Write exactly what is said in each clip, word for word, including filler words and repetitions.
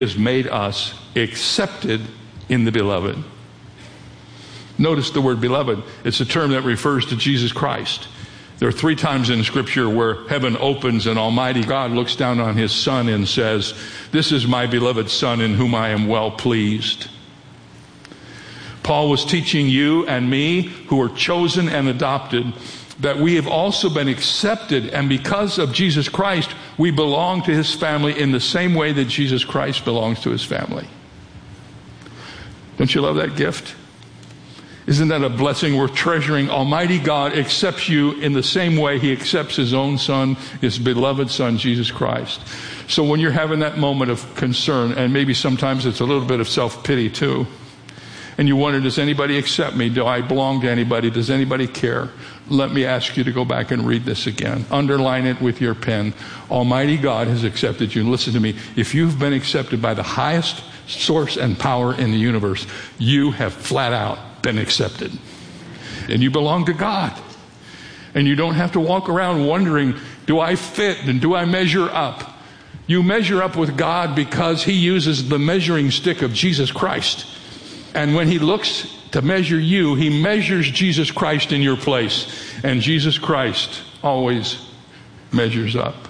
has made us accepted in the beloved. Notice the word beloved. It's a term that refers to Jesus Christ. There are three times in Scripture where heaven opens and Almighty God looks down on his Son and says, "This is my beloved Son in whom I am well pleased." Paul was teaching you and me, who are chosen and adopted, that we have also been accepted, and because of Jesus Christ, we belong to his family in the same way that Jesus Christ belongs to his family. Don't you love that gift? Isn't that a blessing worth treasuring? Almighty God accepts you in the same way he accepts his own Son, his beloved Son, Jesus Christ. So when you're having that moment of concern, and maybe sometimes it's a little bit of self-pity too, and you wonder, does anybody accept me? Do I belong to anybody? Does anybody care? Let me ask you to go back and read this again. Underline it with your pen. Almighty God has accepted you. And listen to me. If you've been accepted by the highest source and power in the universe, you have flat out been accepted. And you belong to God. And you don't have to walk around wondering, do I fit and do I measure up? You measure up with God because he uses the measuring stick of Jesus Christ. And when he looks to measure you, he measures Jesus Christ in your place. And Jesus Christ always measures up.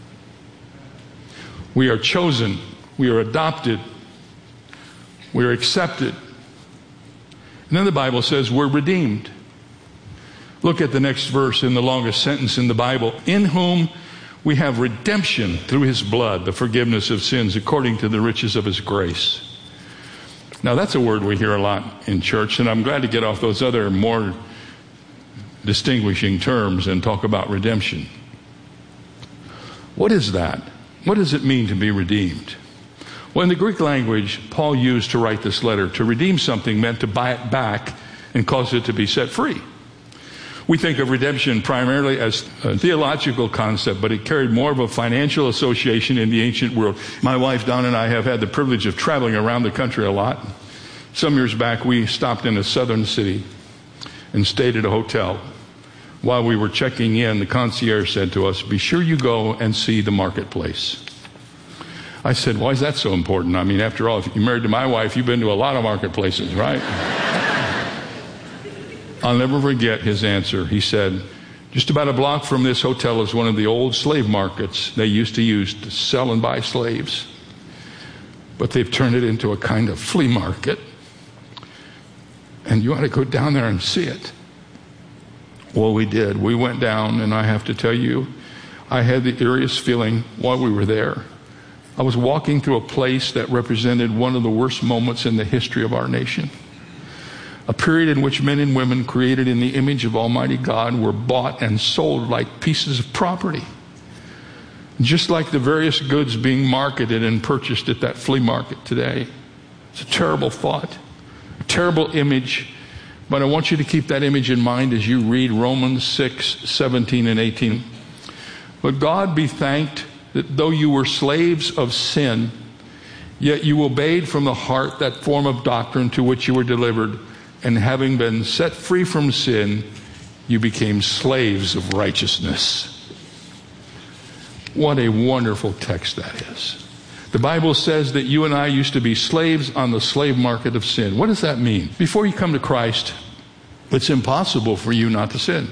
We are chosen. We are adopted. We are accepted. And then the Bible says we're redeemed. Look at the next verse in the longest sentence in the Bible. In whom we have redemption through his blood, the forgiveness of sins according to the riches of his grace. Now that's a word we hear a lot in church, and I'm glad to get off those other more distinguishing terms and talk about redemption. What is that? What does it mean to be redeemed? Well, in the Greek language, Paul used to write this letter, to redeem something meant to buy it back and cause it to be set free. We think of redemption primarily as a theological concept, but it carried more of a financial association in the ancient world. My wife, Dawn, and I have had the privilege of traveling around the country a lot. Some years back, we stopped in a southern city and stayed at a hotel. While we were checking in, the concierge said to us, "Be sure you go and see the marketplace." I said, "Why is that so important? I mean, after all, if you're married to my wife, you've been to a lot of marketplaces, right?" I'll never forget his answer. He said, "Just about a block from this hotel is one of the old slave markets they used to use to sell and buy slaves. But they've turned it into a kind of flea market. And you ought to go down there and see it." Well, we did. We went down, and I have to tell you, I had the eeriest feeling while we were there. I was walking through a place that represented one of the worst moments in the history of our nation. A period in which men and women created in the image of Almighty God were bought and sold like pieces of property. Just like the various goods being marketed and purchased at that flea market today. It's a terrible thought, a terrible image, but I want you to keep that image in mind as you read Romans six, seventeen and eighteen. But God be thanked that though you were slaves of sin, yet you obeyed from the heart that form of doctrine to which you were delivered, and having been set free from sin, you became slaves of righteousness. What a wonderful text that is. The Bible says that you and I used to be slaves on the slave market of sin. What does that mean? Before you come to Christ, it's impossible for you not to sin.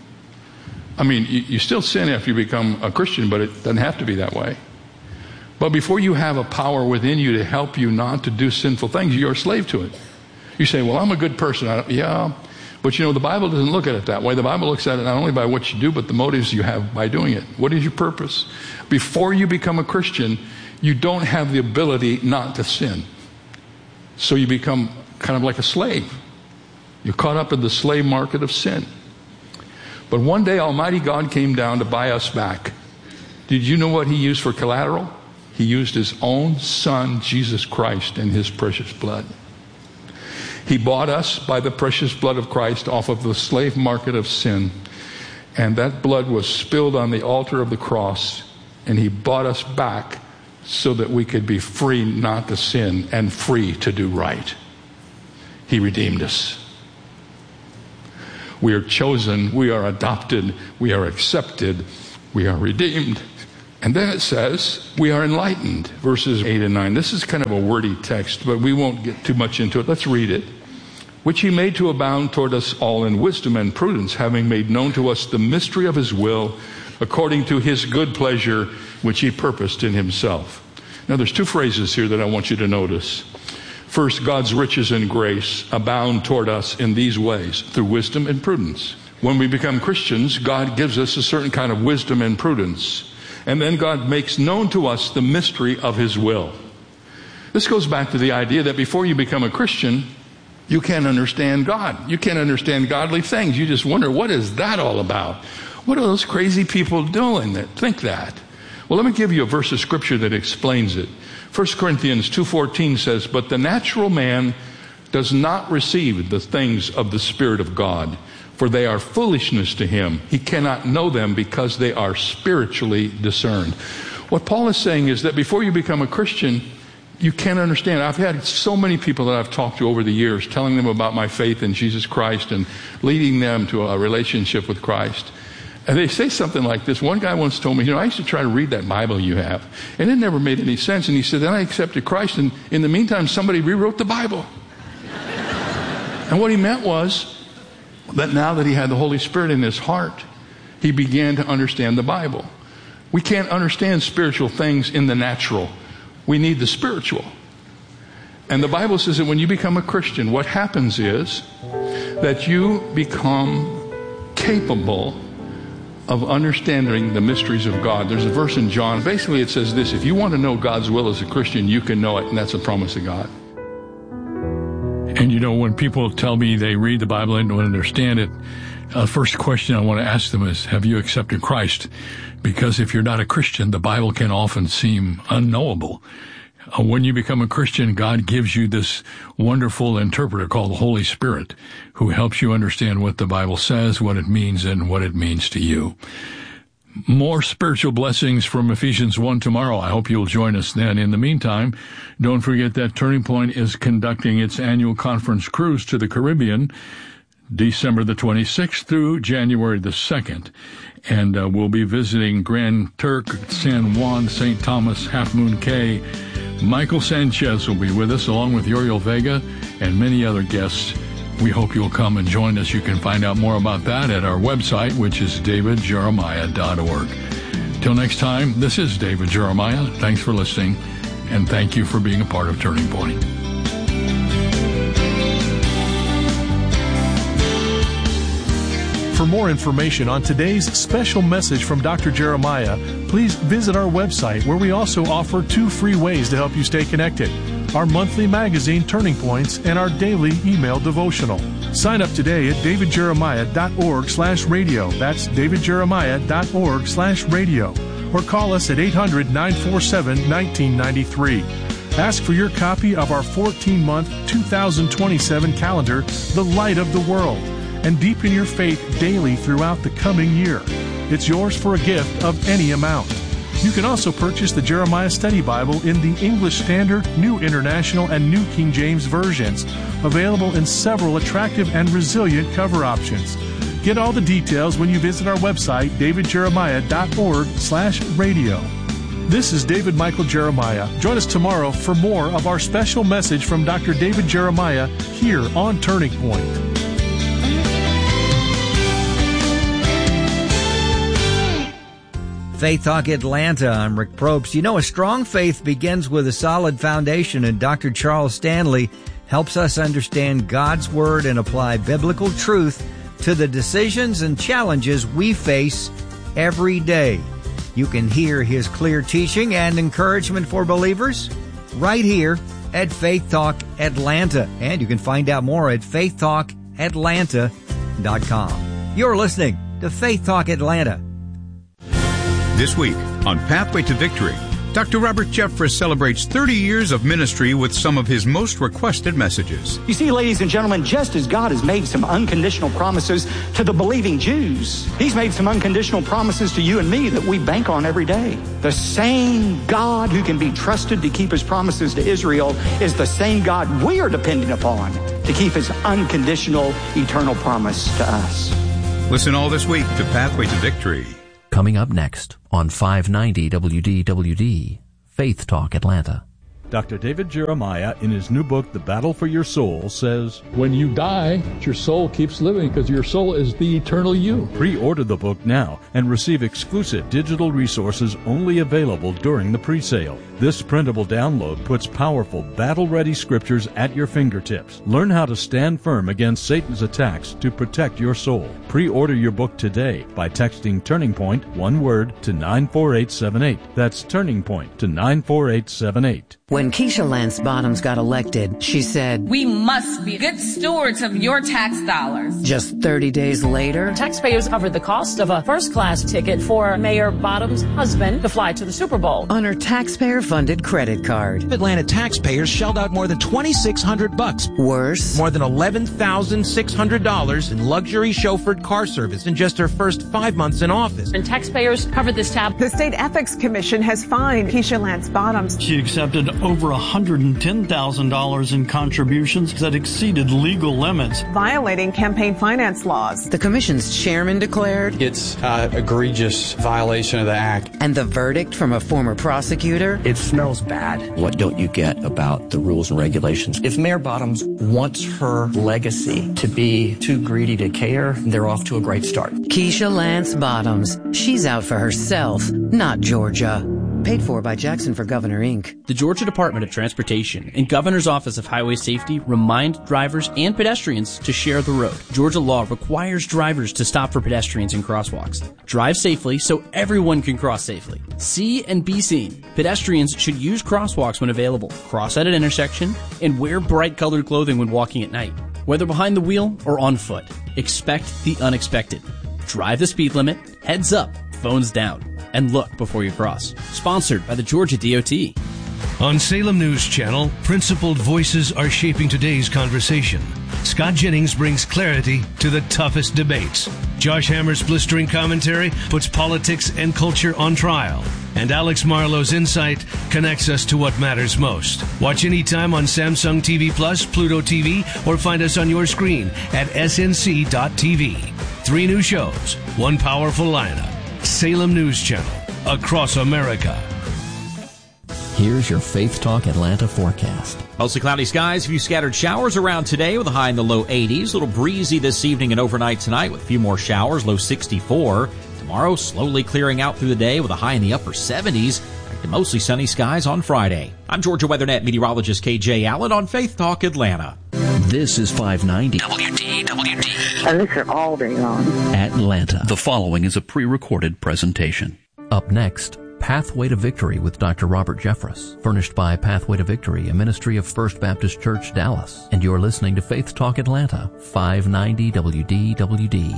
I mean, you, you still sin after you become a Christian, but it doesn't have to be that way. But before you have a power within you to help you not to do sinful things, you're a slave to it. You say, "Well, I'm a good person." I don't, yeah, but you know, the Bible doesn't look at it that way. The Bible looks at it not only by what you do, but the motives you have by doing it. What is your purpose? Before you become a Christian, you don't have the ability not to sin. So you become kind of like a slave. You're caught up in the slave market of sin. But one day, Almighty God came down to buy us back. Did you know what he used for collateral? He used his own Son, Jesus Christ, and his precious blood. He bought us by the precious blood of Christ off of the slave market of sin. And that blood was spilled on the altar of the cross. And he bought us back so that we could be free not to sin and free to do right. He redeemed us. We are chosen. We are adopted. We are accepted. We are redeemed. And then it says, we are enlightened, verses eight and nine. This is kind of a wordy text, but we won't get too much into it. Let's read it. Which he made to abound toward us all in wisdom and prudence, having made known to us the mystery of his will, according to his good pleasure, which he purposed in himself. Now there's two phrases here that I want you to notice. First, God's riches and grace abound toward us in these ways, through wisdom and prudence. When we become Christians, God gives us a certain kind of wisdom and prudence. And then God makes known to us the mystery of his will. This goes back to the idea that before you become a Christian, you can't understand God. You can't understand godly things. You just wonder, what is that all about? What are those crazy people doing that think that? Well, let me give you a verse of scripture that explains it. First Corinthians two fourteen says, but the natural man does not receive the things of the Spirit of God, for they are foolishness to him. He cannot know them because they are spiritually discerned. What Paul is saying is that before you become a Christian, you can't understand. I've had so many people that I've talked to over the years, telling them about my faith in Jesus Christ and leading them to a relationship with Christ. And they say something like this. One guy once told me, you know, I used to try to read that Bible you have, and it never made any sense. And he said, then I accepted Christ, and in the meantime, somebody rewrote the Bible. And what he meant was that now that he had the Holy Spirit in his heart, he began to understand the Bible. We can't understand spiritual things in the natural. We need the spiritual. And the Bible says that when you become a Christian, what happens is that you become capable of understanding the mysteries of God. There's a verse in John. Basically, it says this: if you want to know God's will as a Christian, you can know it, and that's a promise of God. And you know, when people tell me they read the Bible and don't understand it, the uh, first question I want to ask them is, have you accepted Christ? Because if you're not a Christian, the Bible can often seem unknowable. Uh, when you become a Christian, God gives you this wonderful interpreter called the Holy Spirit, who helps you understand what the Bible says, what it means, and what it means to you. More spiritual blessings from Ephesians one tomorrow. I hope you'll join us then. In the meantime, don't forget that Turning Point is conducting its annual conference cruise to the Caribbean, December the twenty-sixth through January the second. And uh, we'll be visiting Grand Turk, San Juan, Saint Thomas, Half Moon Cay. Michael Sanchez will be with us, along with Uriel Vega and many other guests. We hope you'll come and join us. You can find out more about that at our website, which is david jeremiah dot org. Till next time, this is David Jeremiah. Thanks for listening, and thank you for being a part of Turning Point. For more information on today's special message from Doctor Jeremiah, please visit our website, where we also offer two free ways to help you stay connected: our monthly magazine, Turning Points, and our daily email devotional. Sign up today at david jeremiah dot org slash radio. That's david jeremiah dot org slash radio. Or call us at eight hundred, nine four seven, one nine nine three. Ask for your copy of our fourteen-month two thousand twenty-seven calendar, The Light of the World, and deepen your faith daily throughout the coming year. It's yours for a gift of any amount. You can also purchase the Jeremiah Study Bible in the English Standard, New International, and New King James versions, available in several attractive and resilient cover options. Get all the details when you visit our website, david jeremiah dot org slash radio. This is David Michael Jeremiah. Join us tomorrow for more of our special message from Doctor David Jeremiah here on Turning Point. Faith Talk Atlanta, I'm Rick Probst. You know, a strong faith begins with a solid foundation, and Doctor Charles Stanley helps us understand God's Word and apply biblical truth to the decisions and challenges we face every day. You can hear his clear teaching and encouragement for believers right here at Faith Talk Atlanta. And you can find out more at faith talk atlanta dot com. You're listening to Faith Talk Atlanta. This week on Pathway to Victory, Doctor Robert Jeffress celebrates thirty years of ministry with some of his most requested messages. You see, ladies and gentlemen, just as God has made some unconditional promises to the believing Jews, He's made some unconditional promises to you and me that we bank on every day. The same God who can be trusted to keep His promises to Israel is the same God we are depending upon to keep His unconditional eternal promise to us. Listen all this week to Pathway to Victory. Coming up next on five ninety W D W D, Faith Talk Atlanta. Doctor David Jeremiah, in his new book, The Battle for Your Soul, says, When you die, your soul keeps living because your soul is the eternal you. Pre-order the book now and receive exclusive digital resources only available during the pre-sale. This printable download puts powerful, battle-ready scriptures at your fingertips. Learn how to stand firm against Satan's attacks to protect your soul. Pre-order your book today by texting Turning Point, one word, to nine four eight seven eight. That's Turning Point to nine four eight seven eight. When Keisha Lance Bottoms got elected, she said, "We must be good stewards of your tax dollars." Just thirty days later, taxpayers covered the cost of a first-class ticket for Mayor Bottoms' husband to fly to the Super Bowl on her taxpayer-funded credit card. Atlanta taxpayers shelled out more than twenty-six hundred bucks. Worse, more than eleven thousand six hundred dollars in luxury chauffeured car service in just her first five months in office. And taxpayers covered this tab. The State Ethics Commission has fined Keisha Lance Bottoms. She accepted over one hundred ten thousand dollars in contributions that exceeded legal limits, violating campaign finance laws. The commission's chairman declared it's an egregious violation of the act. And the verdict from a former prosecutor? It smells bad. What don't you get about the rules and regulations? If Mayor Bottoms wants her legacy to be too greedy to care, they're off to a great start. Keisha Lance Bottoms. She's out for herself, not Georgia. Paid for by Jackson for Governor, Incorporated. The Georgia Department of Transportation and Governor's Office of Highway Safety remind drivers and pedestrians to share the road. Georgia law requires drivers to stop for pedestrians in crosswalks. Drive safely so everyone can cross safely. See and be seen. Pedestrians should use crosswalks when available, cross at an intersection, and wear bright colored clothing when walking at night. Whether behind the wheel or on foot, expect the unexpected. Drive the speed limit, heads up, phones down, and look before you cross. Sponsored by the Georgia D O T. On Salem News Channel, principled voices are shaping today's conversation. Scott Jennings brings clarity to the toughest debates. Josh Hammer's blistering commentary puts politics and culture on trial. And Alex Marlowe's insight connects us to what matters most. Watch anytime on Samsung T V Plus, Pluto T V, or find us on your screen at S N C dot T V. Three new shows, one powerful lineup. Salem News Channel, across America. Here's your Faith Talk Atlanta forecast. Mostly cloudy skies, a few scattered showers around today with a high in the low eighties. A little breezy this evening and overnight tonight with a few more showers, low sixty-four. Tomorrow, slowly clearing out through the day with a high in the upper seventies. Back to mostly sunny skies on Friday. I'm Georgia WeatherNet meteorologist K J Allen on Faith Talk Atlanta. This is five ninety W D W D. I listen all day long. Atlanta. The following is a pre-recorded presentation. Up next, Pathway to Victory with Doctor Robert Jeffress, furnished by Pathway to Victory, a ministry of First Baptist Church, Dallas. And you're listening to Faith Talk Atlanta, five ninety W D W D.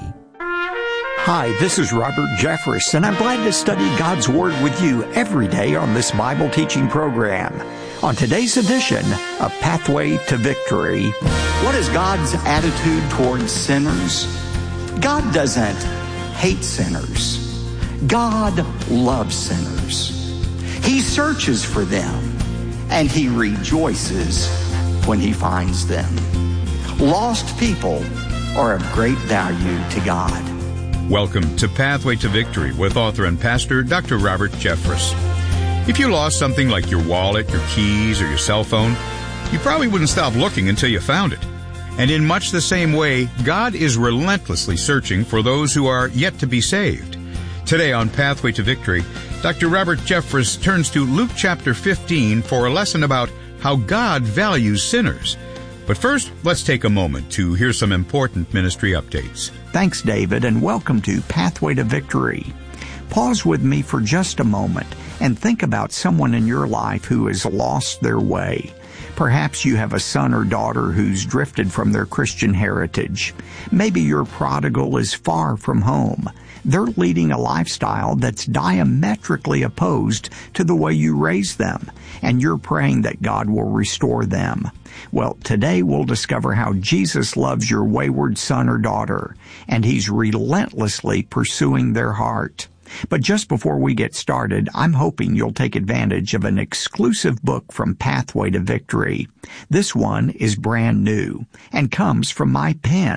Hi, this is Robert Jeffress, and I'm glad to study God's Word with you every day on this Bible teaching program. On today's edition of Pathway to Victory. What is God's attitude towards sinners? God doesn't hate sinners. God loves sinners. He searches for them, and He rejoices when He finds them. Lost people are of great value to God. Welcome to Pathway to Victory with author and pastor Doctor Robert Jeffress. If you lost something like your wallet, your keys, or your cell phone, you probably wouldn't stop looking until you found it. And in much the same way, God is relentlessly searching for those who are yet to be saved. Today on Pathway to Victory, Doctor Robert Jeffress turns to Luke chapter fifteen for a lesson about how God values sinners. But first, let's take a moment to hear some important ministry updates. Thanks, David, and welcome to Pathway to Victory. Pause with me for just a moment and think about someone in your life who has lost their way. Perhaps you have a son or daughter who's drifted from their Christian heritage. Maybe your prodigal is far from home. They're leading a lifestyle that's diametrically opposed to the way you raised them, and you're praying that God will restore them. Well, today we'll discover how Jesus loves your wayward son or daughter, and He's relentlessly pursuing their heart. But just before we get started, I'm hoping you'll take advantage of an exclusive book from Pathway to Victory. This one is brand new and comes from my pen.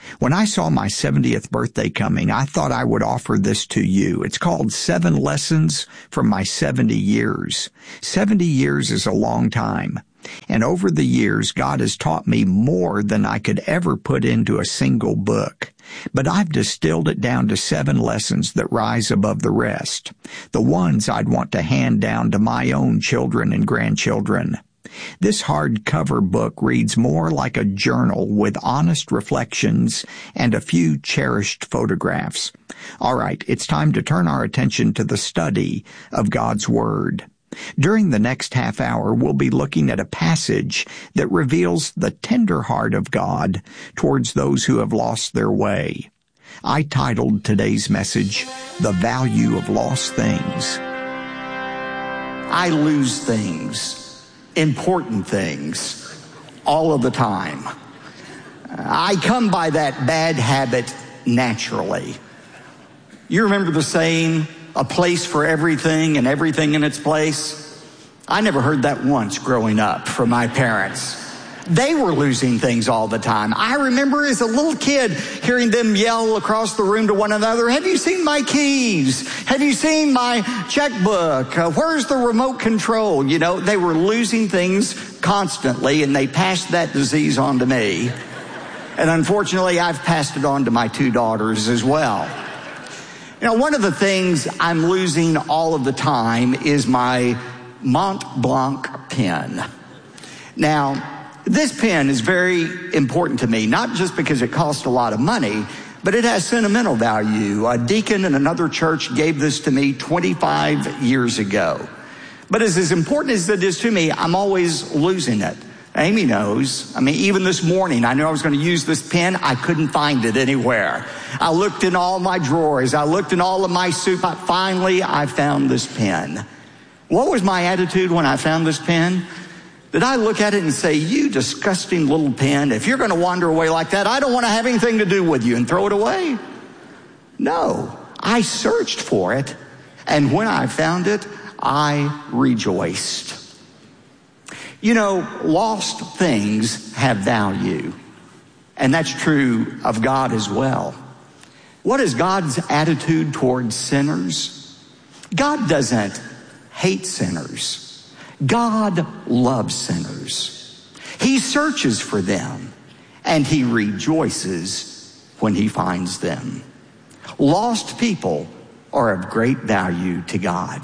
When I saw my seventieth birthday coming, I thought I would offer this to you. It's called Seven Lessons from My seventy Years. seventy years is a long time. And over the years, God has taught me more than I could ever put into a single book. But I've distilled it down to seven lessons that rise above the rest, the ones I'd want to hand down to my own children and grandchildren. This hardcover book reads more like a journal with honest reflections and a few cherished photographs. All right, it's time to turn our attention to the study of God's Word. During the next half hour, we'll be looking at a passage that reveals the tender heart of God towards those who have lost their way. I titled today's message, The Value of Lost Things. I lose things. Important things all of the time. I come by that bad habit naturally. You remember the saying, a place for everything and everything in its place? I never heard that once growing up from my parents. They were losing things all the time. I remember as a little kid hearing them yell across the room to one another, have you seen my keys? Have you seen my checkbook? Uh, where's the remote control? You know, they were losing things constantly, and they passed that disease on to me. And unfortunately, I've passed it on to my two daughters as well. You know, one of the things I'm losing all of the time is my Mont Blanc pen. Now, this pen is very important to me, not just because it costs a lot of money, but it has sentimental value. A deacon in another church gave this to me twenty-five years ago. But as, as important as it is to me, I'm always losing it. Amy knows. I mean, even this morning, I knew I was going to use this pen. I couldn't find it anywhere. I looked in all my drawers. I looked in all of my soup. I, finally, I found this pen. What was my attitude when I found this pen? Did I look at it and say, you disgusting little pen, if you're going to wander away like that, I don't want to have anything to do with you, and throw it away? No. I searched for it, and when I found it, I rejoiced. You know, lost things have value, and that's true of God as well. What is God's attitude towards sinners? God doesn't hate sinners. God loves sinners. He searches for them, and he rejoices when he finds them. Lost people are of great value to God.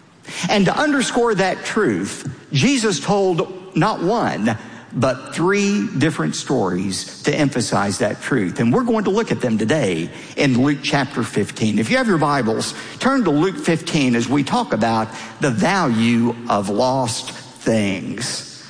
And to underscore that truth, Jesus told not one, but three different stories to emphasize that truth. And we're going to look at them today in Luke chapter fifteen. If you have your Bibles, turn to Luke fifteen as we talk about the value of lost things.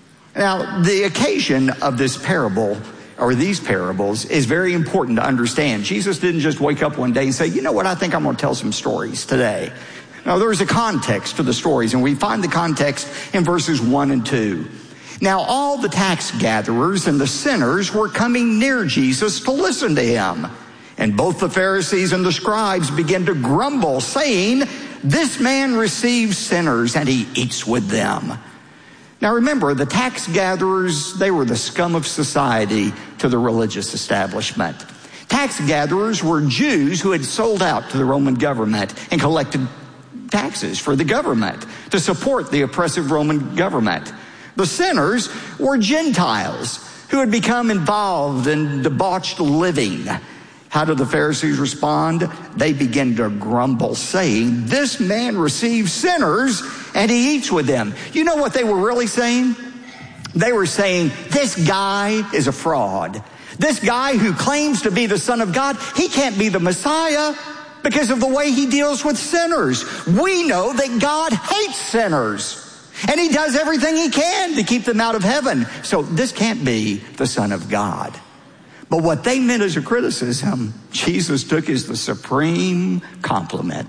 Now, the occasion of this parable, or these parables, is very important to understand. Jesus didn't just wake up one day and say, you know what, I think I'm going to tell some stories today. Now, there's a context to the stories, and we find the context in verses one and two. Now, all the tax gatherers and the sinners were coming near Jesus to listen to him. And both the Pharisees and the scribes began to grumble, saying, this man receives sinners and he eats with them. Now remember, the tax gatherers, they were the scum of society to the religious establishment. Tax gatherers were Jews who had sold out to the Roman government and collected taxes for the government to support the oppressive Roman government. The sinners were Gentiles who had become involved in debauched living. How did the Pharisees respond? They began to grumble, saying, this man receives sinners and he eats with them. You know what they were really saying? They were saying, this guy is a fraud. This guy who claims to be the Son of God, he can't be the Messiah because of the way he deals with sinners. We know that God hates sinners. And he does everything he can to keep them out of heaven. So this can't be the Son of God. But what they meant as a criticism, Jesus took as the supreme compliment.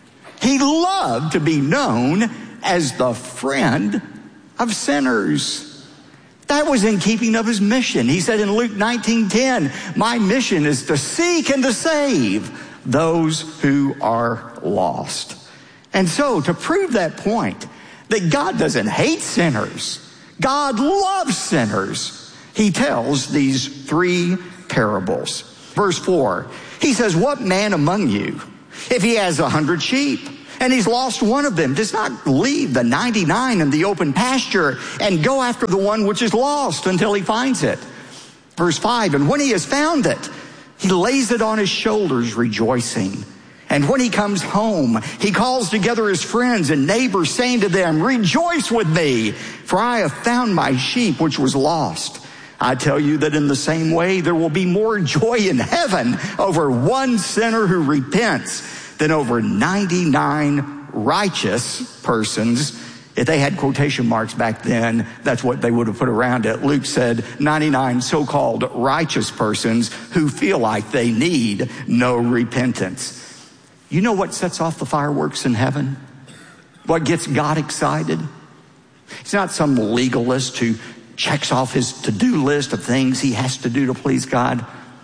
He loved to be known as the friend of sinners. That was in keeping of his mission. He said in Luke nineteen ten, my mission is to seek and to save those who are lost. And so to prove that point, that God doesn't hate sinners, God loves sinners, he tells these three parables. Verse four, he says, what man among you, if he has a hundred sheep, and he's lost one of them, does not leave the ninety-nine in the open pasture and go after the one which is lost until he finds it? Verse five, and when he has found it, he lays it on his shoulders, rejoicing. And when he comes home, he calls together his friends and neighbors, saying to them, rejoice with me, for I have found my sheep which was lost. I tell you that in the same way, there will be more joy in heaven over one sinner who repents than over ninety-nine righteous persons. If they had quotation marks back then, that's what they would have put around it. Luke said ninety-nine so-called righteous persons who feel like they need no repentance. You know what sets off the fireworks in heaven? What gets God excited? It's not some legalist who checks off his to-do list of things he has to do to please God.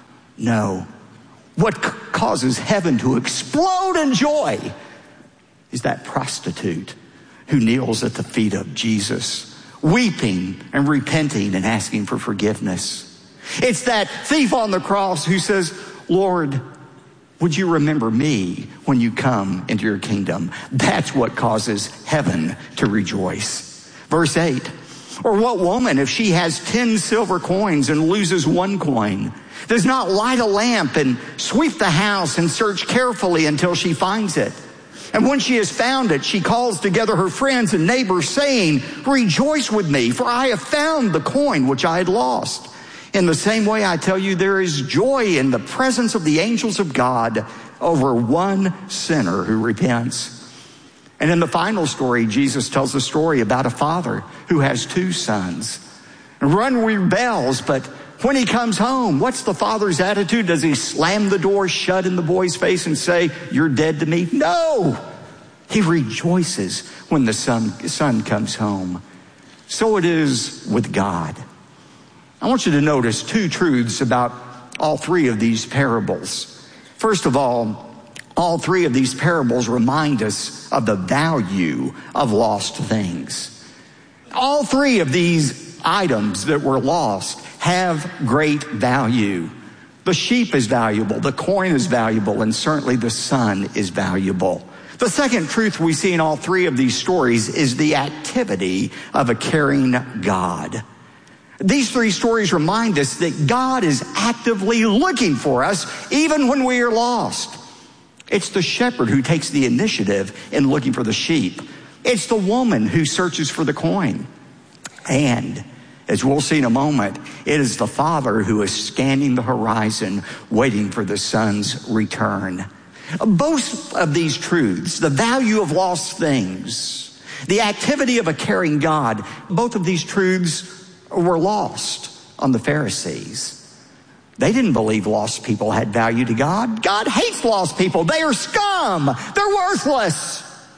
No. What c- causes heaven to explode in joy is that prostitute who kneels at the feet of Jesus, weeping and repenting and asking for forgiveness. It's that thief on the cross who says, Lord, would you remember me when you come into your kingdom? That's what causes heaven to rejoice. Verse eight, or what woman, if she has ten silver coins and loses one coin, does not light a lamp and sweep the house and search carefully until she finds it? And when she has found it, she calls together her friends and neighbors, saying, rejoice with me, for I have found the coin which I had lost. In the same way, I tell you, there is joy in the presence of the angels of God over one sinner who repents. And in the final story, Jesus tells a story about a father who has two sons. And one rebels, but when he comes home, what's the father's attitude? Does he slam the door shut in the boy's face and say, you're dead to me? No! He rejoices when the son, son comes home. So it is with God. I want you to notice two truths about all three of these parables. First of all, all three of these parables remind us of the value of lost things. All three of these items that were lost have great value. The sheep is valuable, the coin is valuable, and certainly the son is valuable. The second truth we see in all three of these stories is the activity of a caring God. These three stories remind us that God is actively looking for us even when we are lost. It's the shepherd who takes the initiative in looking for the sheep. It's the woman who searches for the coin. And as we'll see in a moment, it is the father who is scanning the horizon, waiting for the son's return. Both of these truths, the value of lost things, the activity of a caring God, both of these truths were lost on the Pharisees. They didn't believe lost people had value to God. God hates lost people. They are scum. They're worthless.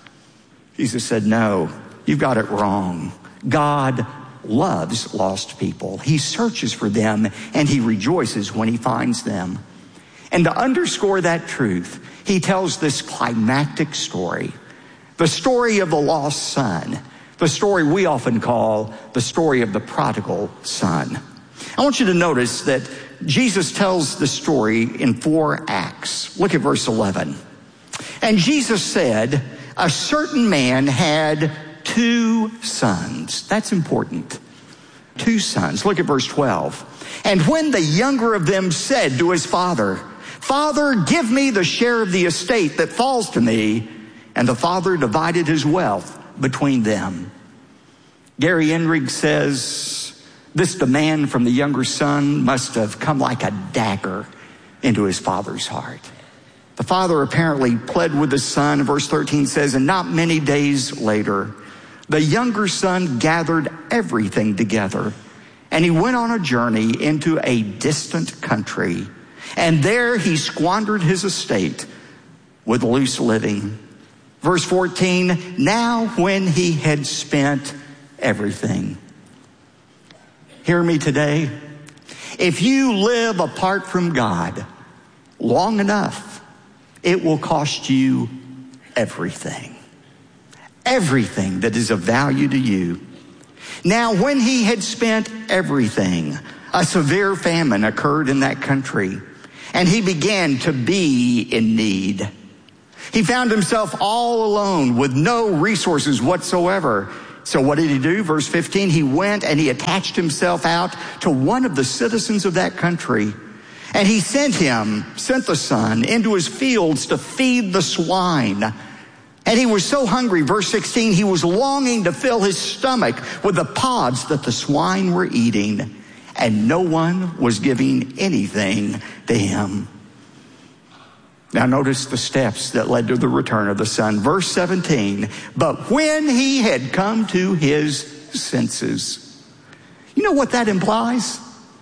Jesus said, no, you've got it wrong. God loves lost people. He searches for them and he rejoices when he finds them. And to underscore that truth, he tells this climactic story, the story of the lost son, the story we often call the story of the prodigal son. I want you to notice that Jesus tells the story in four acts. Look at verse eleven. And Jesus said, a certain man had two sons. That's important. Two sons. Look at verse twelve. And when the younger of them said to his father, Father, give me the share of the estate that falls to me, and the father divided his wealth between them. Gary Enrig says this demand from the younger son must have come like a dagger into his father's heart. The father apparently pled with the son. Verse thirteen says, and not many days later, the younger son gathered everything together, and he went on a journey into a distant country. And there he squandered his estate with loose living. Verse fourteen, now when he had spent everything. Hear me today. If you live apart from God long enough, it will cost you everything. Everything that is of value to you. Now when he had spent everything, A severe famine occurred in that country, and he began to be in need. He found himself all alone with no resources whatsoever. So what did he do? Verse fifteen, he went and he attached himself out to one of the citizens of that country. And he sent him, sent the son, into his fields to feed the swine. And he was so hungry, verse sixteen, he was longing to fill his stomach with the pods that the swine were eating. And no one was giving anything to him. Now notice the steps that led to the return of the son. Verse seventeen, but when he had come to his senses. You know what that implies?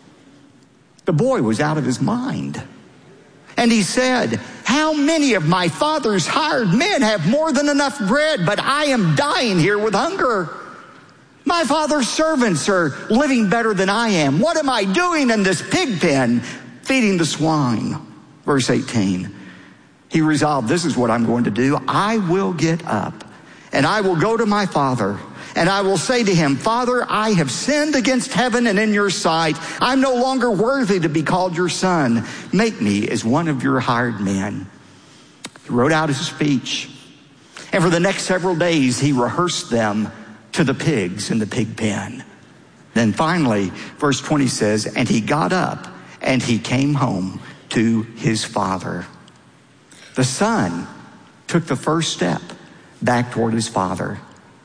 The boy was out of his mind. And he said, how many of my father's hired men have more than enough bread, but I am dying here with hunger? My father's servants are living better than I am. What am I doing in this pig pen, feeding the swine? Verse eighteen, he resolved, this is what I'm going to do. I will get up and I will go to my father and I will say to him, Father, I have sinned against heaven and in your sight. I'm no longer worthy to be called your son. Make me as one of your hired men. He wrote out his speech. And for the next several days, he rehearsed them to the pigs in the pig pen. Then finally, verse twenty says, and he got up and he came home to his father. The son took the first step back toward his father.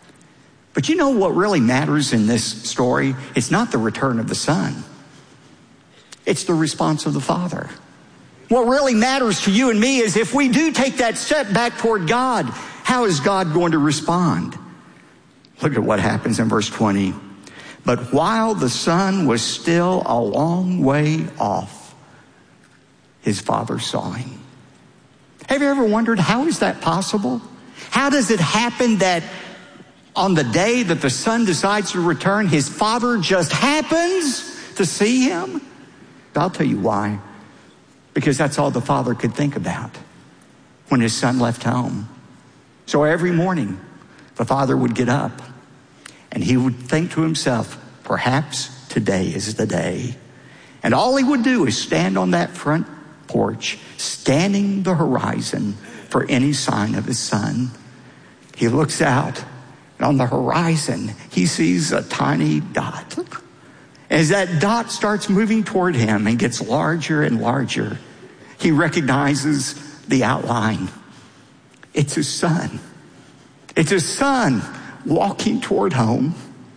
But you know what really matters in this story? It's not the return of the son. It's the response of the father. What really matters to you and me is if we do take that step back toward God, how is God going to respond? Look at what happens in verse twenty. But while the son was still a long way off, his father saw him. Have you ever wondered, how is that possible? How does it happen that on the day that the son decides to return, his father just happens to see him? I'll tell you why. Because that's all the father could think about when his son left home. So every morning, the father would get up and he would think to himself, perhaps today is the day. And all he would do is stand on that front porch, scanning the horizon for any sign of his son. He looks out, and on the horizon, he sees a tiny dot. As that dot starts moving toward him and gets larger and larger, he recognizes the outline. It's his son. It's his son walking toward home.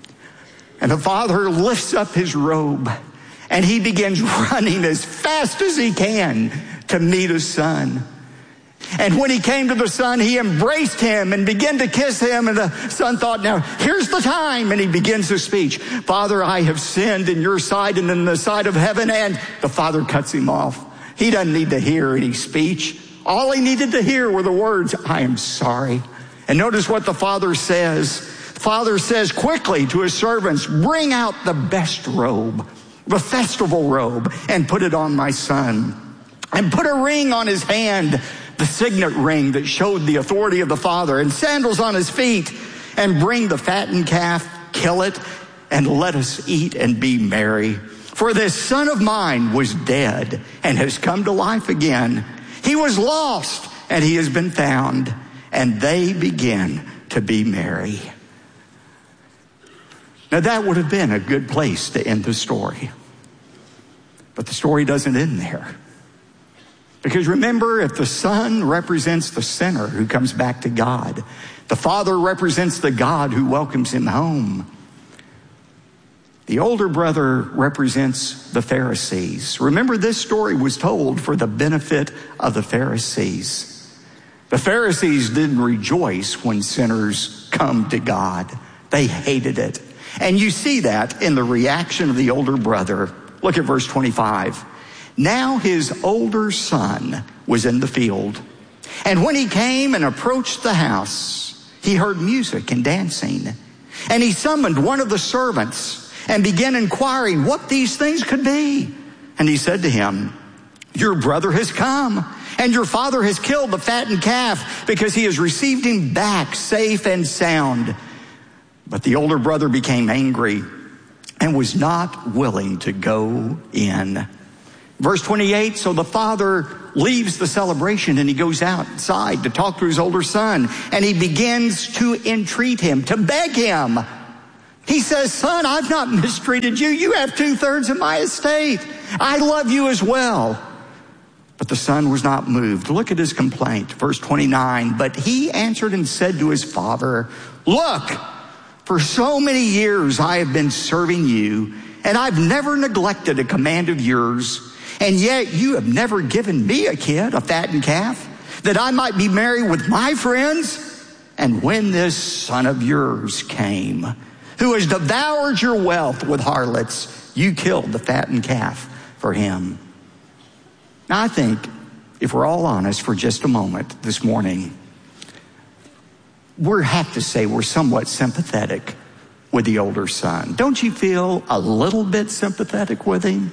And the father lifts up his robe and he begins running as fast as he can to meet his son. And when he came to the son, he embraced him and began to kiss him. And the son thought, now here's the time. And he begins his speech. Father, I have sinned in your sight and in the sight of heaven. And the father cuts him off. He doesn't need to hear any speech. All he needed to hear were the words, I am sorry. And notice what the father says. The father says quickly to his servants, bring out the best robe, the festival robe, and put it on my son. And put a ring on his hand, the signet ring that showed the authority of the father, and sandals on his feet. And bring the fattened calf, kill it, and let us eat and be merry. For this son of mine was dead and has come to life again. He was lost and he has been found. And they begin to be merry. Now that would have been a good place to end the story. But the story doesn't end there. Because remember, if the son represents the sinner who comes back to God, the father represents the God who welcomes him home. The older brother represents the Pharisees. Remember, this story was told for the benefit of the Pharisees. The Pharisees didn't rejoice when sinners come to God. They hated it. And you see that in the reaction of the older brother. Look at verse twenty-five. Now his older son was in the field. And when he came and approached the house, he heard music and dancing. And he summoned one of the servants and began inquiring what these things could be. And he said to him, your brother has come, and your father has killed the fattened calf because he has received him back safe and sound. But the older brother became angry and was not willing to go in. Verse twenty-eight, so the father leaves the celebration and he goes outside to talk to his older son, and he begins to entreat him, to beg him. He says, son, I've not mistreated you. You have two-thirds of my estate. I love you as well. But the son was not moved. Look at his complaint. Verse twenty-nine, but he answered and said to his father, look, for so many years I have been serving you, and I've never neglected a command of yours. And yet you have never given me a kid, a fattened calf, that I might be merry with my friends. And when this son of yours came, who has devoured your wealth with harlots, you killed the fattened calf for him. Now I think, if we're all honest for just a moment this morning, we have to say we're somewhat sympathetic with the older son. Don't you feel a little bit sympathetic with him?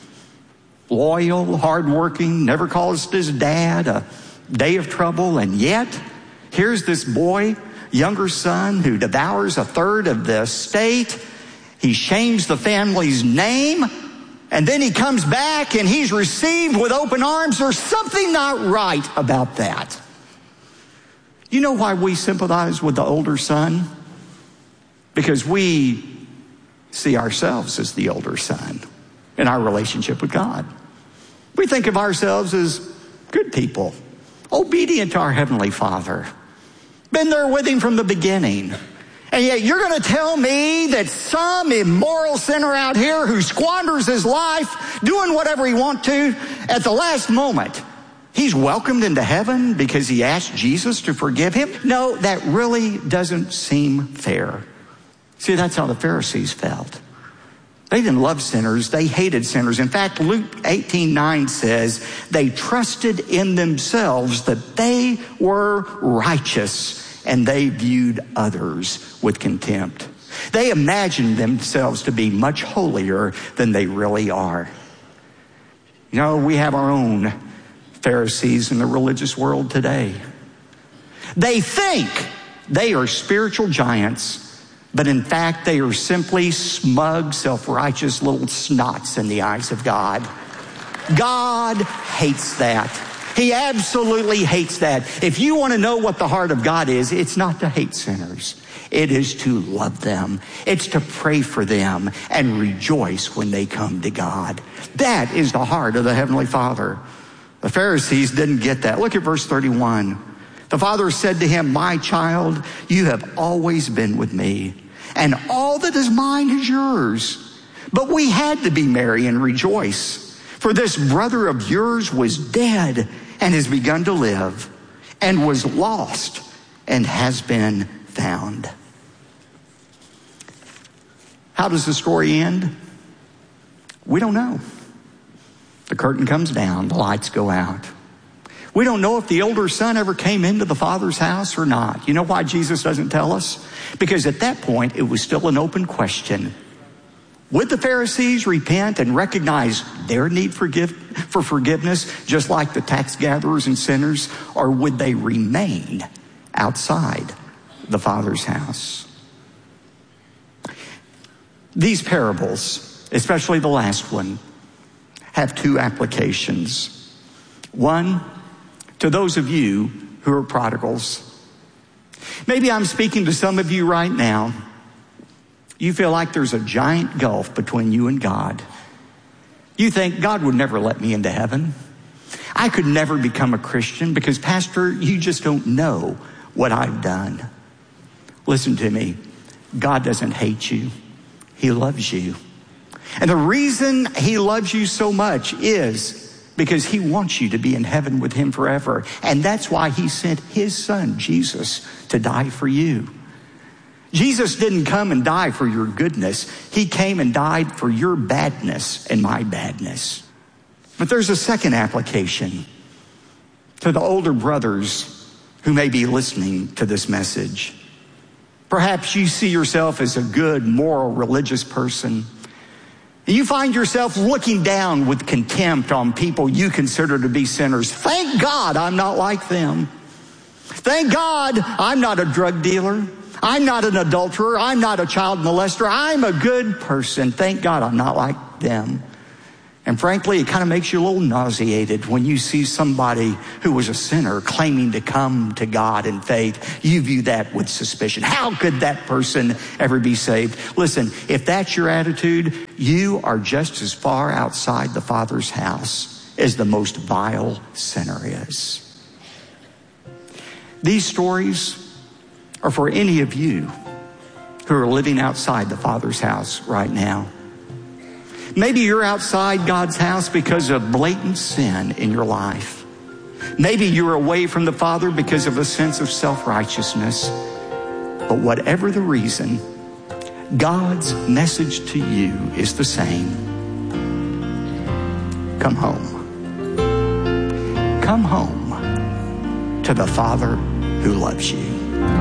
Loyal, hardworking, never caused his dad a day of trouble, and yet here's this boy, younger son, who devours a third of the estate. He shames the family's name, and then he comes back and he's received with open arms. There's something not right about that. You know why we sympathize with the older son? Because we see ourselves as the older son in our relationship with God. We think of ourselves as good people, obedient to our Heavenly Father, been there with him from the beginning. And yet you're going to tell me that some immoral sinner out here who squanders his life doing whatever he wants to, at the last moment, he's welcomed into heaven because he asked Jesus to forgive him? No, that really doesn't seem fair. See, that's how the Pharisees felt. They didn't love sinners. They hated sinners. In fact, Luke eighteen nine says they trusted in themselves that they were righteous, and they viewed others with contempt. They imagined themselves to be much holier than they really are. You know, we have our own Pharisees in the religious world today. They think they are spiritual giants, but in fact, they are simply smug, self-righteous little snots in the eyes of God. God hates that. He absolutely hates that. If you want to know what the heart of God is, it's not to hate sinners. It is to love them. It's to pray for them and rejoice when they come to God. That is the heart of the Heavenly Father. The Pharisees didn't get that. Look at verse thirty-one. The father said to him, my child, you have always been with me, and all that is mine is yours. But we had to be merry and rejoice, for this brother of yours was dead and has begun to live, and was lost and has been found. How does the story end? We don't know. The curtain comes down, the lights go out. We don't know if the older son ever came into the father's house or not. You know why Jesus doesn't tell us? Because at that point, it was still an open question. Would the Pharisees repent and recognize their need for, give, for forgiveness, just like the tax gatherers and sinners, or would they remain outside the Father's house? These parables, especially the last one, have two applications. One, to those of you who are prodigals. Maybe I'm speaking to some of you right now. You feel like there's a giant gulf between you and God. You think God would never let me into heaven. I could never become a Christian because, Pastor, you just don't know what I've done. Listen to me. God doesn't hate you. He loves you. And the reason he loves you so much is because he wants you to be in heaven with him forever. And that's why he sent his son, Jesus, to die for you. Jesus didn't come and die for your goodness. He came and died for your badness and my badness. But there's a second application to the older brothers who may be listening to this message. Perhaps you see yourself as a good, moral, religious person. And you find yourself looking down with contempt on people you consider to be sinners. Thank God I'm not like them. Thank God I'm not a drug dealer. I'm not an adulterer. I'm not a child molester. I'm a good person. Thank God I'm not like them. And frankly, it kind of makes you a little nauseated when you see somebody who was a sinner claiming to come to God in faith. You view that with suspicion. How could that person ever be saved? Listen, if that's your attitude, you are just as far outside the Father's house as the most vile sinner is. These stories are for any of you who are living outside the Father's house right now. Maybe you're outside God's house because of blatant sin in your life. Maybe you're away from the Father because of a sense of self-righteousness. But whatever the reason, God's message to you is the same. Come home. Come home to the Father who loves you.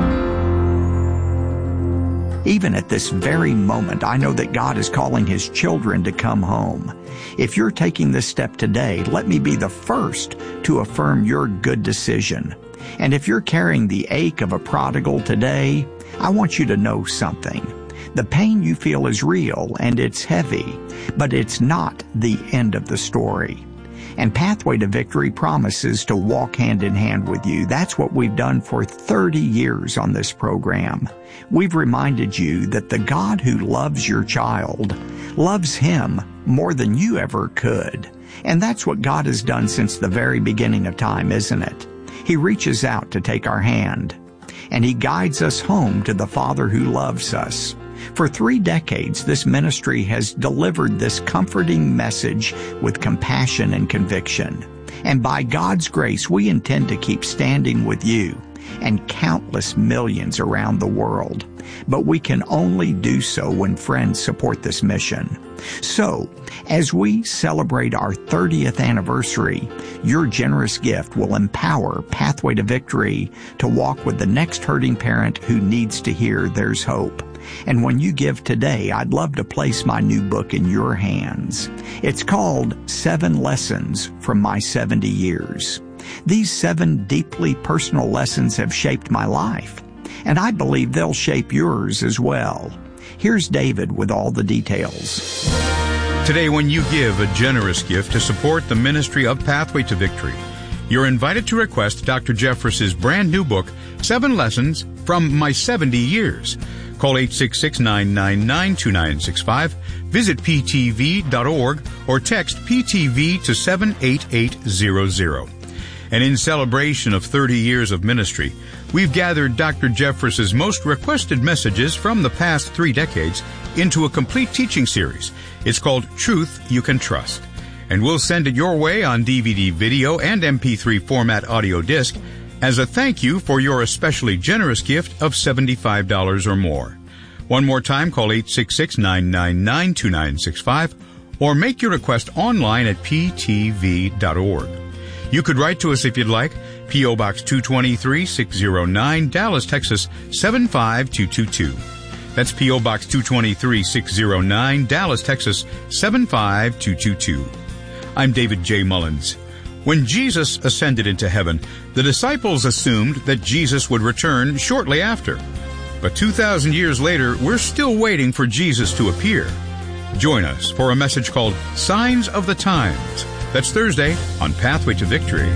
Even at this very moment, I know that God is calling His children to come home. If you're taking this step today, let me be the first to affirm your good decision. And if you're carrying the ache of a prodigal today, I want you to know something. The pain you feel is real and it's heavy, but it's not the end of the story. And Pathway to Victory promises to walk hand in hand with you. That's what we've done for thirty years on this program. We've reminded you that the God who loves your child loves him more than you ever could. And that's what God has done since the very beginning of time, isn't it? He reaches out to take our hand, and He guides us home to the Father who loves us. For three decades, this ministry has delivered this comforting message with compassion and conviction. And by God's grace, we intend to keep standing with you and countless millions around the world. But we can only do so when friends support this mission. So, as we celebrate our thirtieth anniversary, your generous gift will empower Pathway to Victory to walk with the next hurting parent who needs to hear there's hope. And when you give today, I'd love to place my new book in your hands. It's called Seven Lessons from My seventy years. These seven deeply personal lessons have shaped my life, and I believe they'll shape yours as well. Here's David with all the details. Today, when you give a generous gift to support the ministry of Pathway to Victory, you're invited to request Doctor Jeffress's brand new book, Seven Lessons from My seventy years. Call eight six six, nine nine nine, two nine six five, visit p t v dot org, or text P T V to seven eight eight zero zero. And in celebration of thirty years of ministry, we've gathered Doctor Jeffress's most requested messages from the past three decades into a complete teaching series. It's called Truth You Can Trust. And we'll send it your way on D V D, video, and M P three format audio disc as a thank you for your especially generous gift of seventy-five dollars or more. One more time, call eight six six, nine nine nine, two nine six five or make your request online at p t v dot org. You could write to us if you'd like. P O. Box two twenty-three, six oh nine, Dallas, Texas, seven five two two two. That's P O. Box two twenty-three, six oh nine, Dallas, Texas, seven five two two two. I'm David J. Mullins. When Jesus ascended into heaven, the disciples assumed that Jesus would return shortly after. But two thousand years later, we're still waiting for Jesus to appear. Join us for a message called Signs of the Times. That's Thursday on Pathway to Victory.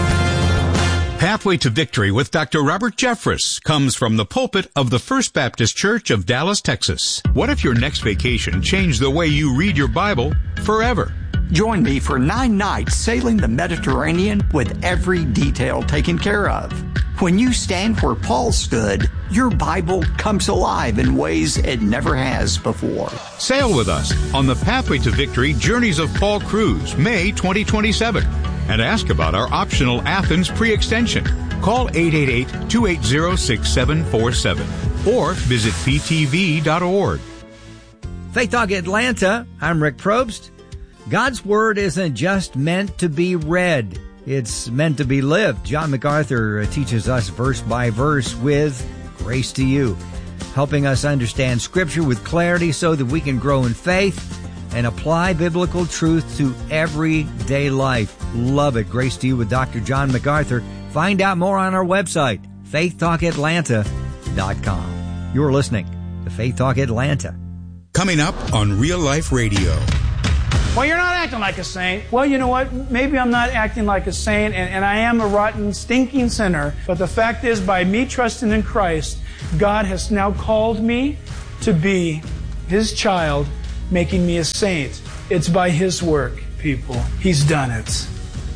Pathway to Victory with Doctor Robert Jeffress comes from the pulpit of the First Baptist Church of Dallas, Texas. What if your next vacation changed the way you read your Bible forever? Join me for nine nights sailing the Mediterranean with every detail taken care of. When you stand where Paul stood, your Bible comes alive in ways it never has before. Sail with us on the Pathway to Victory Journeys of Paul cruise, May twenty twenty-seven, and ask about our optional Athens pre-extension. Call eight eight eight, two eight zero, six seven four seven or visit p t v dot org. Faith Talk Atlanta, I'm Rick Probst. God's Word isn't just meant to be read. It's meant to be lived. John MacArthur teaches us verse by verse with Grace to You, helping us understand Scripture with clarity so that we can grow in faith and apply biblical truth to everyday life. Love it. Grace to You with Doctor John MacArthur. Find out more on our website, faith talk atlanta dot com. You're listening to Faith Talk Atlanta. Coming up on Real Life Radio. Well, you're not acting like a saint. Well, you know what? Maybe I'm not acting like a saint, and, and I am a rotten, stinking sinner. But the fact is, by me trusting in Christ, God has now called me to be His child, making me a saint. It's by His work, people. He's done it.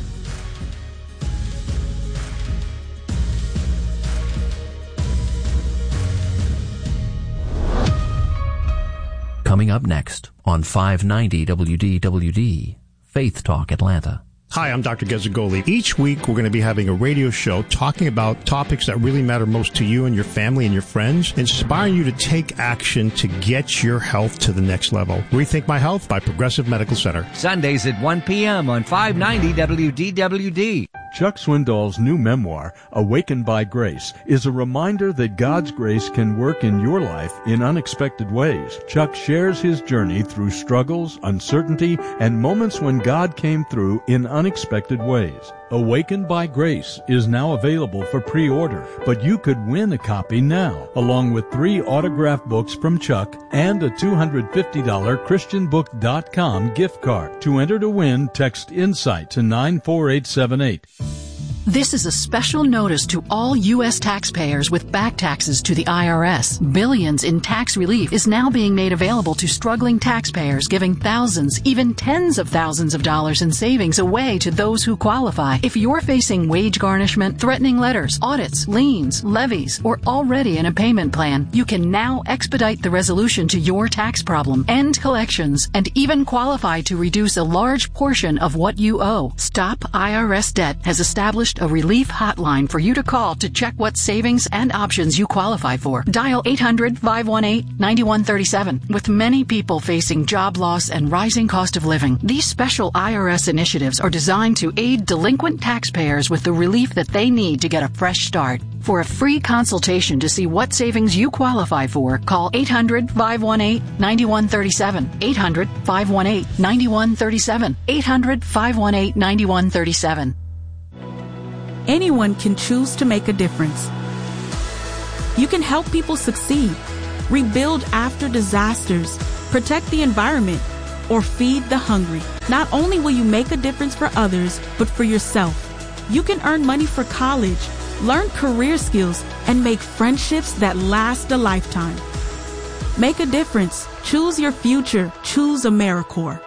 Coming up next on five ninety W D W D, Faith Talk Atlanta. Hi, I'm Doctor Gezagoli. Each week, we're going to be having a radio show talking about topics that really matter most to you and your family and your friends, inspiring you to take action to get your health to the next level. Rethink My Health by Progressive Medical Center. Sundays at one p.m. on five ninety W D W D. Chuck Swindoll's new memoir, Awakened by Grace, is a reminder that God's grace can work in your life in unexpected ways. Chuck shares his journey through struggles, uncertainty, and moments when God came through in unexpected ways. Awakened by Grace is now available for pre-order, but you could win a copy now, along with three autographed books from Chuck and a two hundred fifty dollars Christian book dot com gift card. To enter to win, text INSIGHT to nine four eight seven eight. This is a special notice to all U S taxpayers with back taxes to the I R S. Billions in tax relief is now being made available to struggling taxpayers, giving thousands, even tens of thousands of dollars in savings away to those who qualify. If you're facing wage garnishment, threatening letters, audits, liens, levies, or already in a payment plan, you can now expedite the resolution to your tax problem, end collections, and even qualify to reduce a large portion of what you owe. Stop I R S Debt has established a relief hotline for you to call to check what savings and options you qualify for. Dial eight hundred, five one eight, nine one three seven. With many people facing job loss and rising cost of living, these special I R S initiatives are designed to aid delinquent taxpayers with the relief that they need to get a fresh start. For a free consultation to see what savings you qualify for, call eight hundred, five one eight, nine one three seven. eight hundred, five one eight, nine one three seven. eight hundred, five one eight, nine one three seven. Anyone can choose to make a difference. You can help people succeed, rebuild after disasters, protect the environment, or feed the hungry. Not only will you make a difference for others, but for yourself. You can earn money for college, learn career skills, and make friendships that last a lifetime. Make a difference. Choose your future. Choose AmeriCorps.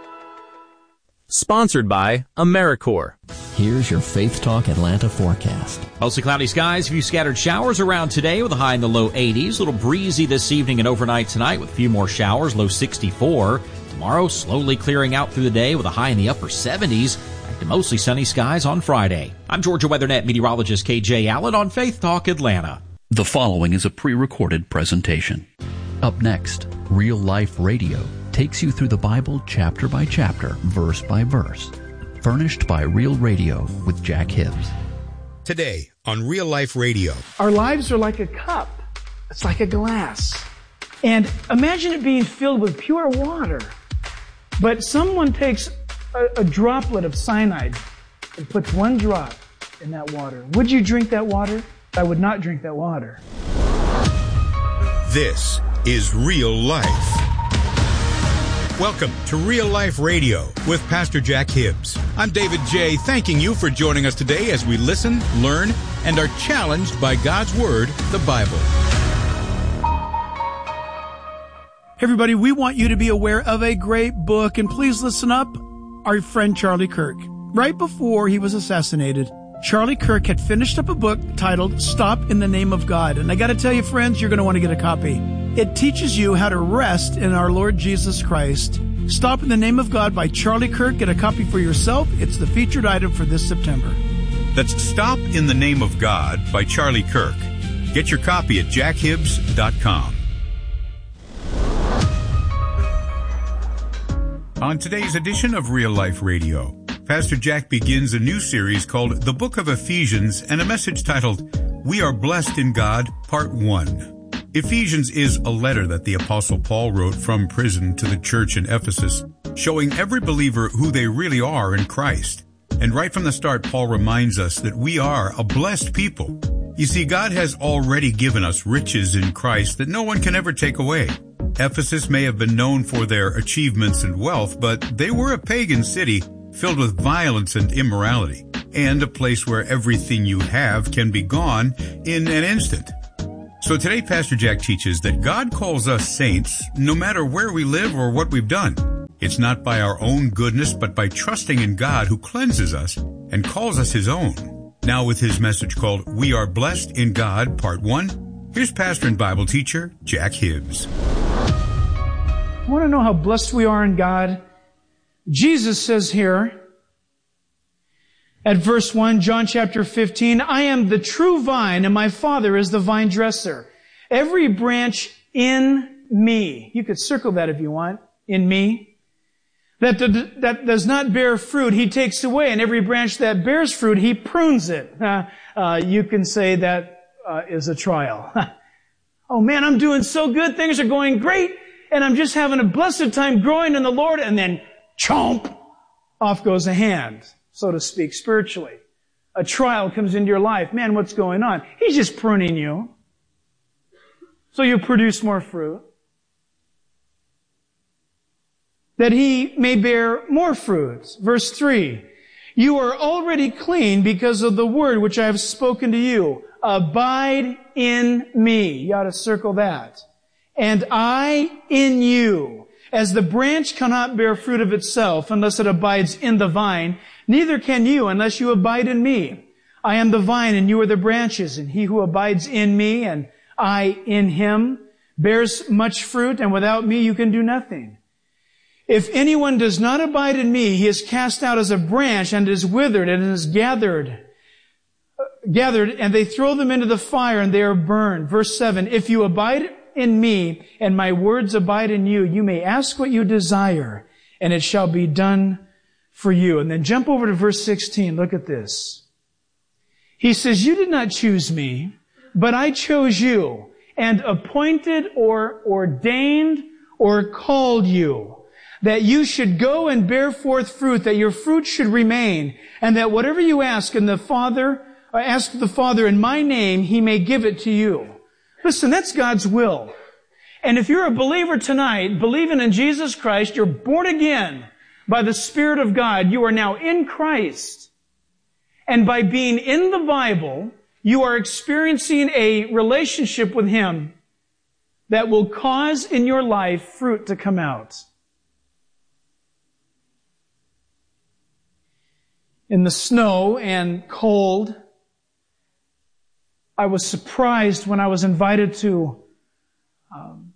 Sponsored by AmeriCorps. Here's your Faith Talk Atlanta forecast. Mostly cloudy skies, a few scattered showers around today with a high in the low eighties. A little breezy this evening and overnight tonight with a few more showers, low sixty-four. Tomorrow, slowly clearing out through the day with a high in the upper seventies. Back to mostly sunny skies on Friday. I'm Georgia WeatherNet meteorologist K J Allen on Faith Talk Atlanta. The following is a pre-recorded presentation. Up next, Real Life Radio takes you through the Bible chapter by chapter, verse by verse. Furnished by Real Radio with Jack Hibbs. Today on Real Life Radio. Our lives are like a cup. It's like a glass. And imagine it being filled with pure water. But someone takes a, a droplet of cyanide and puts one drop in that water. Would you drink that water? I would not drink that water. This is Real Life. Welcome to Real Life Radio with Pastor Jack Hibbs. I'm David J., thanking you for joining us today as we listen, learn, and are challenged by God's Word, the Bible. Hey everybody, we want you to be aware of a great book, and please listen up. Our friend Charlie Kirk. Right before he was assassinated, Charlie Kirk had finished up a book titled Stop in the Name of God. And I got to tell you, friends, you're going to want to get a copy. It teaches you how to rest in our Lord Jesus Christ. Stop in the Name of God by Charlie Kirk. Get a copy for yourself. It's the featured item for this September. That's Stop in the Name of God by Charlie Kirk. Get your copy at jack hibbs dot com. On today's edition of Real Life Radio, Pastor Jack begins a new series called The Book of Ephesians and a message titled, We Are Blessed in God, Part one. Ephesians is a letter that the Apostle Paul wrote from prison to the church in Ephesus, showing every believer who they really are in Christ. And right from the start, Paul reminds us that we are a blessed people. You see, God has already given us riches in Christ that no one can ever take away. Ephesus may have been known for their achievements and wealth, but they were a pagan city filled with violence and immorality, and a place where everything you have can be gone in an instant. So today, Pastor Jack teaches that God calls us saints no matter where we live or what we've done. It's not by our own goodness, but by trusting in God who cleanses us and calls us His own. Now with his message called We Are Blessed in God, Part one, here's pastor and Bible teacher Jack Hibbs. Want to know how blessed we are in God? Jesus says here at verse one, John chapter fifteen, I am the true vine and my Father is the vine dresser. Every branch in me, you could circle that if you want, in me, that, d- that does not bear fruit, He takes away. And every branch that bears fruit, He prunes it. Uh, uh, you can say that uh, is a trial. Oh man, I'm doing so good. Things are going great. And I'm just having a blessed time growing in the Lord. And then, chomp, off goes a hand, so to speak, spiritually. A trial comes into your life. Man, what's going on? He's just pruning you, so you produce more fruit, that He may bear more fruit. Verse three, you are already clean because of the word which I have spoken to you. Abide in me. You ought to circle that. And I in you. As the branch cannot bear fruit of itself unless it abides in the vine, neither can you unless you abide in me. I am the vine and you are the branches, and he who abides in me and I in him bears much fruit, and without me you can do nothing. If anyone does not abide in me, he is cast out as a branch and is withered and is gathered, gathered, and they throw them into the fire and they are burned. Verse seven, if you abide in me and my words abide in you, you may ask what you desire and it shall be done for you. And then jump over to verse sixteen. Look at this. He says, you did not choose me, but I chose you and appointed or ordained or called you, that you should go and bear forth fruit, that your fruit should remain, and that whatever you ask in the Father, or ask the Father in my name, He may give it to you. Listen, that's God's will. And if you're a believer tonight, believing in Jesus Christ, you're born again by the Spirit of God. You are now in Christ. And by being in the Bible, you are experiencing a relationship with Him that will cause in your life fruit to come out. In the snow and cold, I was surprised when I was invited to um,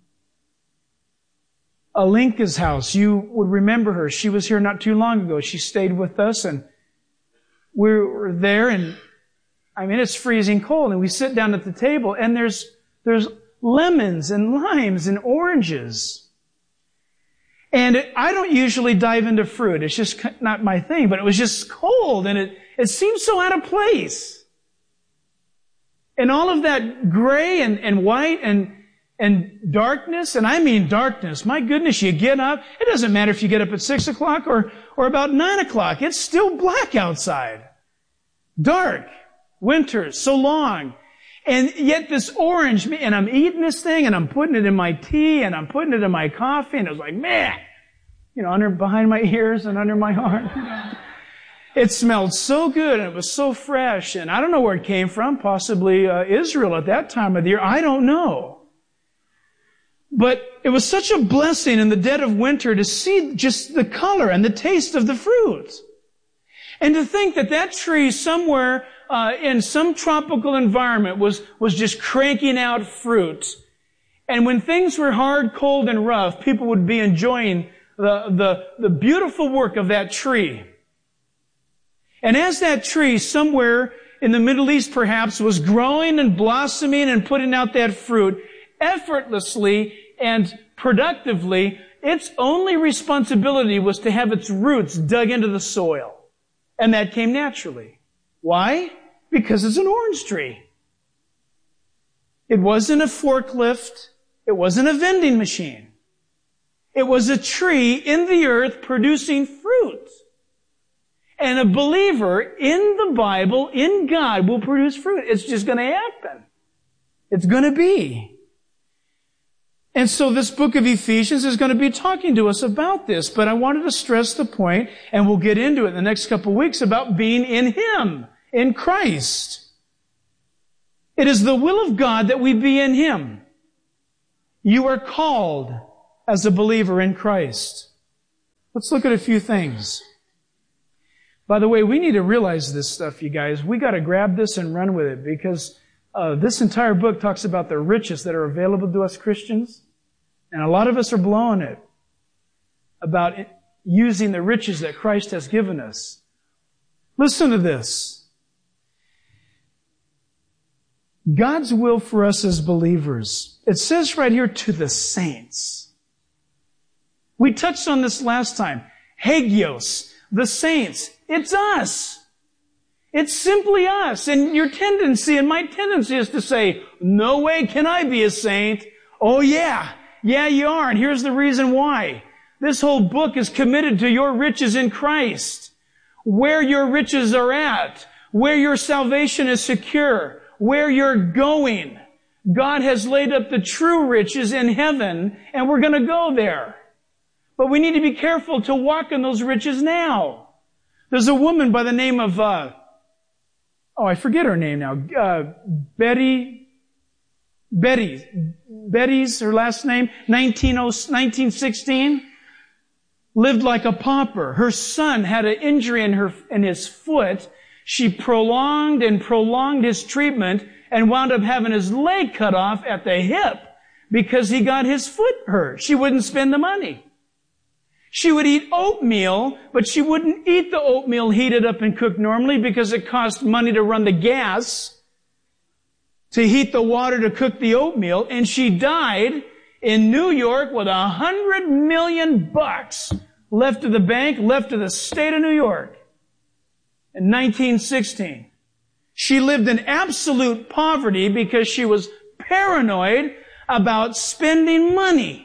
Alinka's house. You would remember her. She was here not too long ago. She stayed with us, and we were there, and I mean, it's freezing cold, and we sit down at the table, and there's there's lemons and limes and oranges. And it, I don't usually dive into fruit. It's just not my thing, but it was just cold, and it, it seemed so out of place. And all of that gray and, and white and, and darkness, and I mean darkness. My goodness, you get up. It doesn't matter if you get up at six o'clock or, or about nine o'clock. It's still black outside. Dark. Winter, so long. And yet this orange, and I'm eating this thing, and I'm putting it in my tea, and I'm putting it in my coffee, and it was like, man, you know, under, behind my ears and under my arm. It smelled so good, and it was so fresh, and I don't know where it came from, possibly uh, Israel at that time of the year, I don't know. But it was such a blessing in the dead of winter to see just the color and the taste of the fruit. And to think that that tree somewhere uh, in some tropical environment was, was just cranking out fruit. And when things were hard, cold, and rough, people would be enjoying the, the, the beautiful work of that tree. And as that tree somewhere in the Middle East perhaps was growing and blossoming and putting out that fruit effortlessly and productively, its only responsibility was to have its roots dug into the soil. And that came naturally. Why? Because it's an orange tree. It wasn't a forklift. It wasn't a vending machine. It was a tree in the earth producing fruit. And a believer in the Bible, in God, will produce fruit. It's just going to happen. It's going to be. And so this book of Ephesians is going to be talking to us about this. But I wanted to stress the point, and we'll get into it in the next couple of weeks, about being in Him, in Christ. It is the will of God that we be in Him. You are called as a believer in Christ. Let's look at a few things. By the way, we need to realize this stuff, you guys. We got to grab this and run with it, because uh, this entire book talks about the riches that are available to us Christians. And a lot of us are blowing it about it, using the riches that Christ has given us. Listen to this. God's will for us as believers. It says right here, to the saints. We touched on this last time. Hagios, the saints. It's us. It's simply us. And your tendency, and my tendency, is to say, no way can I be a saint. Oh yeah, yeah you are, and here's the reason why. This whole book is committed to your riches in Christ. Where your riches are at, where your salvation is secure, where you're going. God has laid up the true riches in heaven, and we're going to go there. But we need to be careful to walk in those riches now. There's a woman by the name of, uh, oh, I forget her name now, uh, Betty, Betty, Betty's her last name, nineteen sixteen, lived like a pauper. Her son had an injury in her, in his foot. She prolonged and prolonged his treatment and wound up having his leg cut off at the hip because he got his foot hurt. She wouldn't spend the money. She would eat oatmeal, but she wouldn't eat the oatmeal heated up and cooked normally because it cost money to run the gas, to heat the water to cook the oatmeal, and she died in New York with a hundred million bucks left to the bank, left to the state of New York in nineteen sixteen. She lived in absolute poverty because she was paranoid about spending money.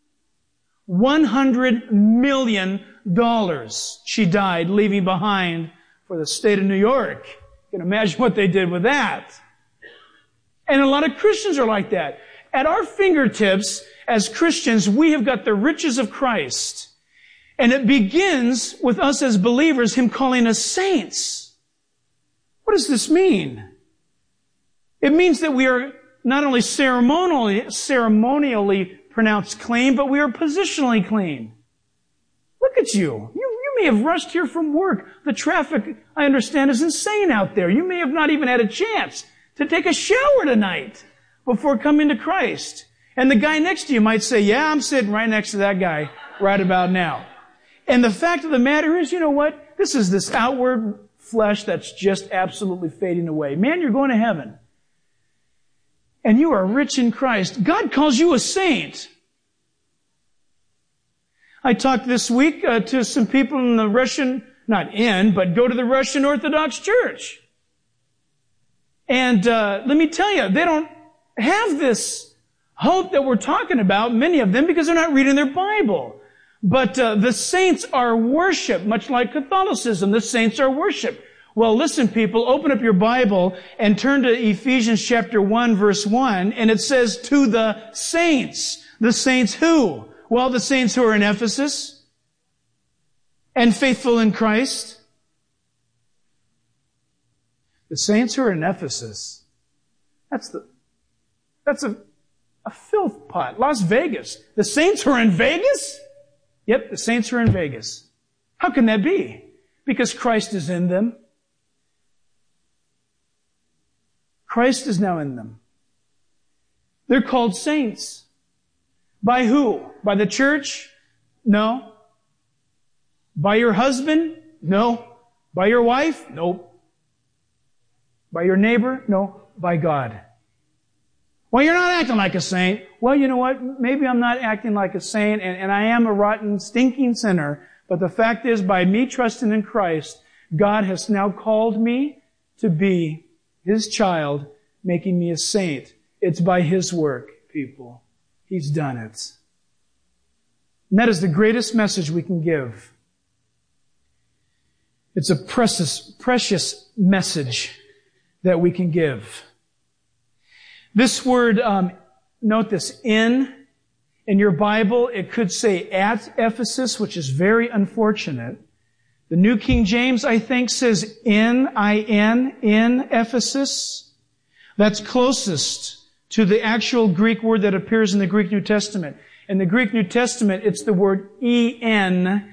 one hundred million dollars she died, leaving behind for the state of New York. You can imagine what they did with that. And a lot of Christians are like that. At our fingertips, as Christians, we have got the riches of Christ. And it begins with us as believers, Him calling us saints. What does this mean? It means that we are not only ceremonially, ceremonially pronounced clean, but we are positionally clean. Look at you. You, you may have rushed here from work. The traffic, I understand, is insane out there. You may have not even had a chance to take a shower tonight before coming to Christ. And the guy next to you might say, yeah, I'm sitting right next to that guy right about now. And the fact of the matter is, you know what? This is this outward flesh that's just absolutely fading away. Man, you're going to heaven. And you are rich in Christ. God calls you a saint. I talked this week uh, to some people in the Russian, not in, but go to the Russian Orthodox Church. And uh, let me tell you, they don't have this hope that we're talking about, many of them, because they're not reading their Bible. But uh, the saints are worshiped, much like Catholicism. The saints are worshiped. Well, listen, people, open up your Bible and turn to Ephesians chapter one, verse one, and it says, to the saints. The saints who? Well, the saints who are in Ephesus and faithful in Christ. The saints who are in Ephesus. That's the, that's a, a filth pot. Las Vegas. The saints who are in Vegas? Yep, the saints are in Vegas. How can that be? Because Christ is in them. Christ is now in them. They're called saints. By who? By the church? No. By your husband? No. By your wife? Nope. By your neighbor? No. By God. Well, you're not acting like a saint. Well, you know what? Maybe I'm not acting like a saint, and, and I am a rotten, stinking sinner. But the fact is, by me trusting in Christ, God has now called me to be His child, making me a saint. It's by His work, people. He's done it. And that is the greatest message we can give. It's a precious, precious message that we can give. This word, um, note this, in, in your Bible, it could say at Ephesus, which is very unfortunate. The New King James, I think, says in, I N, in Ephesus. That's closest to the actual Greek word that appears in the Greek New Testament. In the Greek New Testament, it's the word E N,